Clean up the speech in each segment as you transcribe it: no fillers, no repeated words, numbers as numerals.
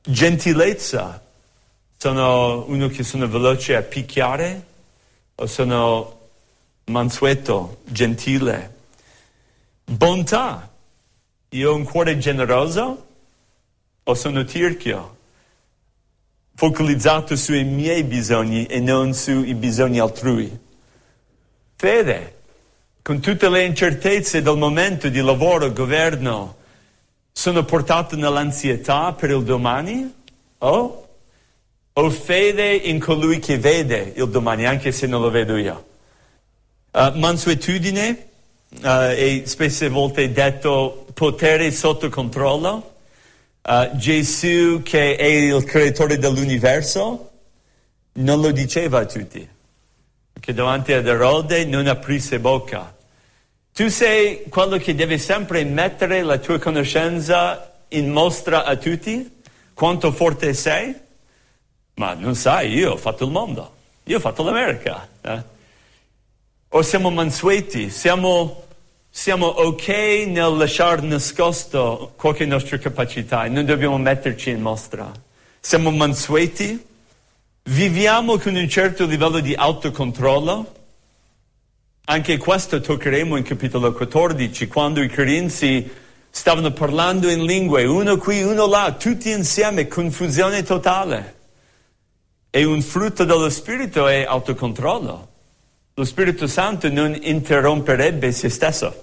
Gentilezza. Sono uno che sono veloce a picchiare o sono mansueto, gentile? Bontà. Io ho un cuore generoso o sono tirchio, focalizzato sui miei bisogni e non sui bisogni altrui? Fede. Con tutte le incertezze del momento di lavoro, governo, sono portato nell'ansietà per il domani? O fede in colui che vede il domani, anche se non lo vedo io? Mansuetudine, e spesse volte detto potere sotto controllo. Gesù, che è il creatore dell'universo, non lo diceva a tutti, che davanti ad Erode non aprisse bocca. Tu sei quello che deve sempre mettere la tua conoscenza in mostra a tutti? Quanto forte sei? Ma non sai, io ho fatto il mondo, io ho fatto l'America. O siamo mansueti, siamo ok nel lasciare nascosto qualche nostra capacità e non dobbiamo metterci in mostra. Siamo mansueti, viviamo con un certo livello di autocontrollo. Anche questo toccheremo in capitolo 14, quando i corinzi stavano parlando in lingue, uno qui, uno là, tutti insieme, confusione totale. E un frutto dello Spirito è autocontrollo. Lo Spirito Santo non interromperebbe se stesso.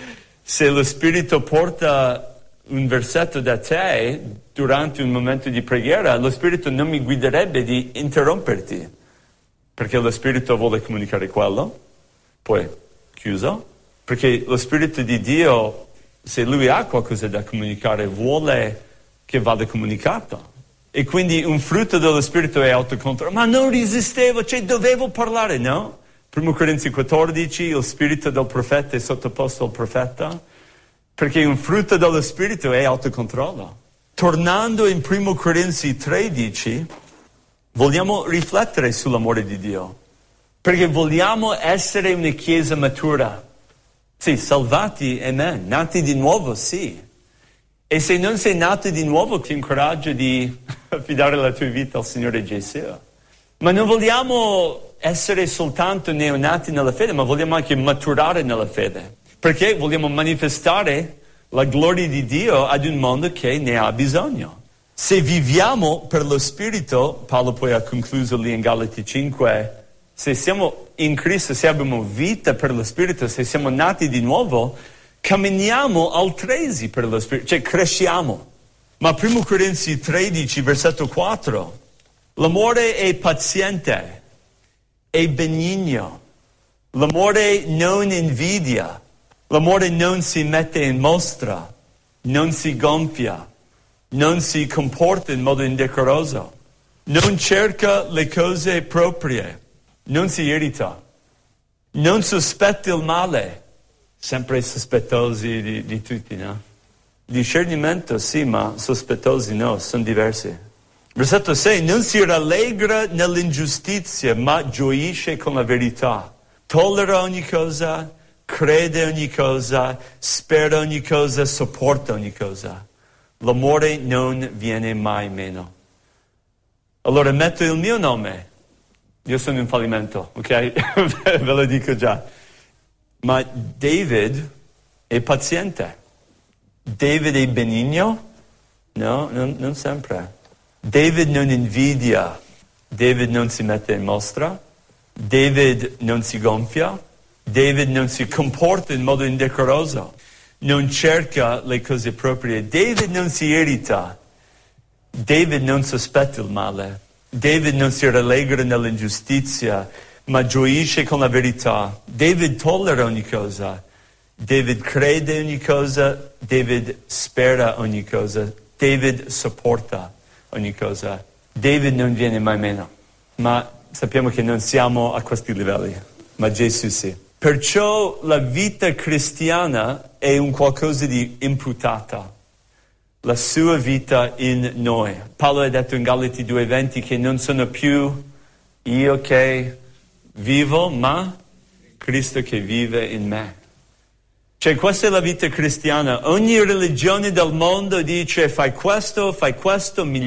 Se lo Spirito porta un versetto da te durante un momento di preghiera, lo Spirito non mi guiderebbe di interromperti, perché lo Spirito vuole comunicare quello. Poi, chiuso, perché lo Spirito di Dio, se Lui ha qualcosa da comunicare, vuole che vada comunicato. E quindi un frutto dello Spirito è autocontrollo. Ma non resistevo, dovevo parlare, no? 1 Corinzi 14, il Spirito del profeta è sottoposto al profeta, perché un frutto dello Spirito è autocontrollo. Tornando in 1 Corinzi 13, vogliamo riflettere sull'amore di Dio. Perché vogliamo essere una chiesa matura. Sì, salvati, amen. Nati di nuovo, sì. E se non sei nato di nuovo, ti incoraggio di affidare la tua vita al Signore Gesù. Ma non vogliamo essere soltanto neonati nella fede, ma vogliamo anche maturare nella fede. Perché vogliamo manifestare la gloria di Dio ad un mondo che ne ha bisogno. Se viviamo per lo Spirito, Paolo poi ha concluso lì in Galati 5, se siamo in Cristo, se abbiamo vita per lo Spirito, se siamo nati di nuovo, camminiamo altresì per lo Spirito, cresciamo. Ma 1 Corinzi 13, versetto 4, l'amore è paziente, è benigno, l'amore non invidia, l'amore non si mette in mostra, non si gonfia, non si comporta in modo indecoroso, non cerca le cose proprie, non si irrita, non sospetta il male, sempre sospettosi di tutti, no? Discernimento sì, ma sospettosi no, sono diversi. Versetto 6, non si rallegra nell'ingiustizia, ma gioisce con la verità. Tollera ogni cosa, crede ogni cosa, spera ogni cosa, sopporta ogni cosa. L'amore non viene mai meno. Allora metto il mio nome. Io sono in fallimento, ok? Ve lo dico già. Ma David è paziente. David è benigno? No, non sempre. David non invidia. David non si mette in mostra. David non si gonfia. David non si comporta in modo indecoroso. Non cerca le cose proprie. David non si irrita. David non sospetta il male. David non si rallegra nell'ingiustizia, ma gioisce con la verità. David tollera ogni cosa. David crede ogni cosa. David spera ogni cosa. David sopporta ogni cosa. David non viene mai meno. Ma sappiamo che non siamo a questi livelli, ma Gesù sì. Perciò la vita cristiana è un qualcosa di imputata. La sua vita in noi. Paolo ha detto in Galati 2:20 che non sono più io che vivo, ma Cristo che vive in me. Questa è la vita cristiana. Ogni religione del mondo dice fai questo,